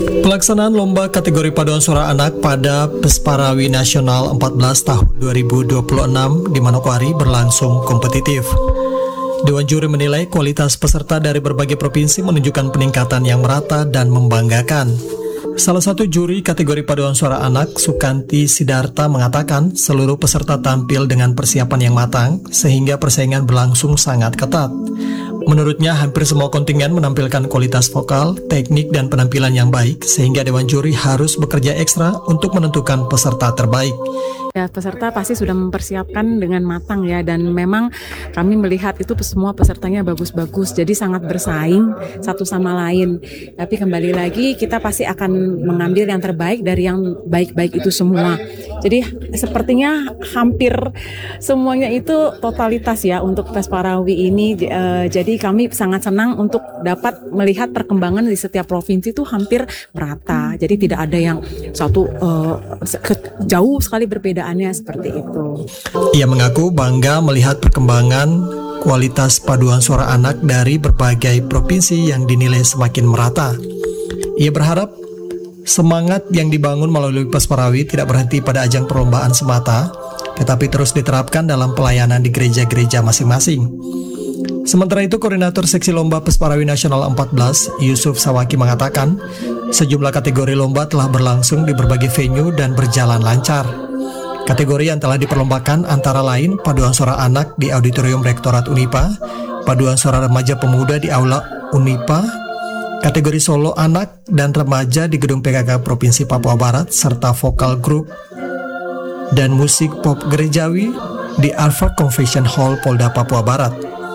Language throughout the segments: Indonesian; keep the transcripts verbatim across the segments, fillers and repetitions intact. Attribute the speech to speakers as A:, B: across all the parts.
A: Pelaksanaan lomba kategori paduan suara anak pada Pesparawi Nasional empat belas tahun dua ribu dua puluh enam di Manokwari berlangsung kompetitif. Dewan juri menilai kualitas peserta dari berbagai provinsi menunjukkan peningkatan yang merata dan membanggakan. Salah satu juri kategori paduan suara anak, Sukanti Sidarta, mengatakan seluruh peserta tampil dengan persiapan yang matang sehingga persaingan berlangsung sangat ketat. Menurutnya, hampir semua kontingen menampilkan kualitas vokal, teknik, dan penampilan yang baik sehingga Dewan Juri harus bekerja ekstra untuk menentukan peserta terbaik.
B: Ya, peserta pasti sudah mempersiapkan dengan matang ya, dan memang kami melihat itu semua pesertanya bagus-bagus, jadi sangat bersaing satu sama lain. Tapi kembali lagi kita pasti akan mengambil yang terbaik dari yang baik-baik itu semua. Jadi sepertinya hampir semuanya itu totalitas ya untuk Pesparawi ini. E, jadi kami sangat senang untuk dapat melihat perkembangan di setiap provinsi itu hampir merata. Jadi tidak ada yang satu e, jauh sekali berbeda. Seperti itu.
A: Ia mengaku bangga melihat perkembangan kualitas paduan suara anak dari berbagai provinsi yang dinilai semakin merata. Ia berharap semangat yang dibangun melalui Pesparawi tidak berhenti pada ajang perlombaan semata, tetapi terus diterapkan dalam pelayanan di gereja-gereja masing-masing. Sementara itu, Koordinator Seksi Lomba Pesparawi Nasional empat belas, Yusuf Sawaki, mengatakan sejumlah kategori lomba telah berlangsung di berbagai venue dan berjalan lancar. Kategori yang telah diperlombakan antara lain paduan suara anak di Auditorium Rektorat Unipa, paduan suara remaja pemuda di Aula Unipa, kategori solo anak dan remaja di Gedung P K K Provinsi Papua Barat, serta vokal grup dan musik pop gerejawi di Alpha Convention Hall Polda Papua Barat.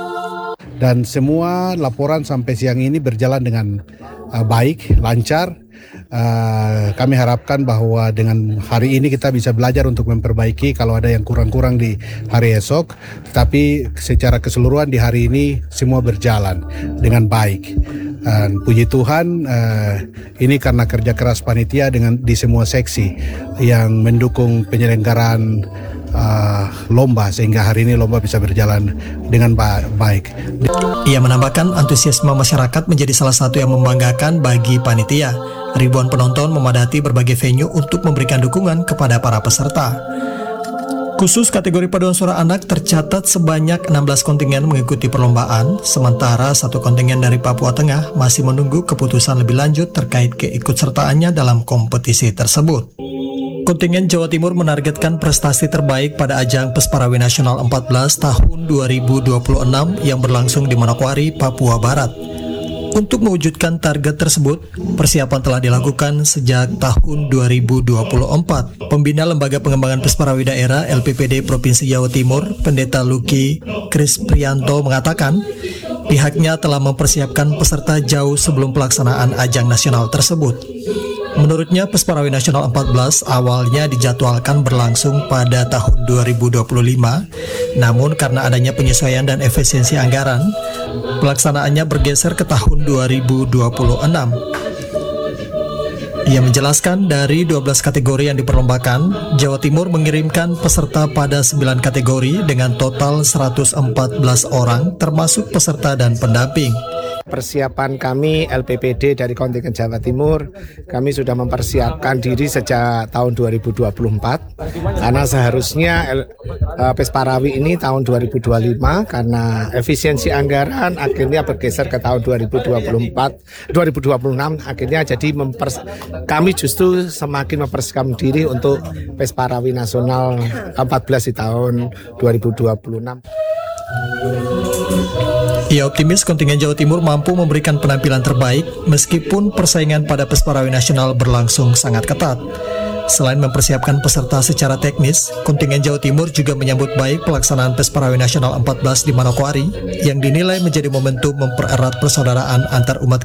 C: Dan semua laporan sampai siang ini berjalan dengan uh, baik, lancar. Uh, kami harapkan bahwa dengan hari ini kita bisa belajar untuk memperbaiki kalau ada yang kurang-kurang di hari esok. Tetapi secara keseluruhan di hari ini semua berjalan dengan baik. Dan puji Tuhan, uh, ini karena kerja keras panitia dengan di semua seksi yang mendukung penyelenggaraan uh, lomba sehingga hari ini lomba bisa berjalan dengan ba- baik.
A: Ia menambahkan antusiasme masyarakat menjadi salah satu yang membanggakan bagi panitia. Ribuan penonton memadati berbagai venue untuk memberikan dukungan kepada para peserta. Khusus kategori paduan suara anak tercatat sebanyak enam belas kontingen mengikuti perlombaan, sementara satu kontingen dari Papua Tengah masih menunggu keputusan lebih lanjut terkait keikutsertaannya dalam kompetisi tersebut. Kontingen Jawa Timur menargetkan prestasi terbaik pada ajang Pesparawi Nasional empat belas tahun dua ribu dua puluh enam yang berlangsung di Manokwari, Papua Barat. Untuk mewujudkan target tersebut, persiapan telah dilakukan sejak tahun dua ribu dua puluh empat. Pembina Lembaga Pengembangan Pesparawi Daerah L P P D Provinsi Jawa Timur, Pendeta Luki Kris Prianto, mengatakan pihaknya telah mempersiapkan peserta jauh sebelum pelaksanaan ajang nasional tersebut. Menurutnya, Pesparawi Nasional empat belas awalnya dijadwalkan berlangsung pada tahun dua ribu dua puluh lima, namun karena adanya penyesuaian dan efisiensi anggaran, pelaksanaannya bergeser ke tahun dua ribu dua puluh enam. Ia menjelaskan dari dua belas kategori yang diperlombakan, Jawa Timur mengirimkan peserta pada sembilan kategori dengan total seratus empat belas orang termasuk peserta dan pendamping.
D: Persiapan kami L P P D dari kontingen Jawa Timur, kami sudah mempersiapkan diri sejak tahun dua ribu dua puluh empat karena seharusnya uh, Pesparawi ini tahun dua ribu dua puluh lima, karena efisiensi anggaran akhirnya bergeser ke tahun dua ribu dua puluh empat dua ribu dua puluh enam, akhirnya jadi mempers- kami justru semakin mempersiapkan diri untuk Pesparawi Nasional empat belas di tahun dua ribu dua puluh enam.
A: Ia optimis kontingen Jawa Timur mampu memberikan penampilan terbaik meskipun persaingan pada Pesparawi Nasional berlangsung sangat ketat. Selain mempersiapkan peserta secara teknis, kontingen Jawa Timur juga menyambut baik pelaksanaan Pesparawi Nasional empat belas di Manokwari yang dinilai menjadi momentum mempererat persaudaraan antar umat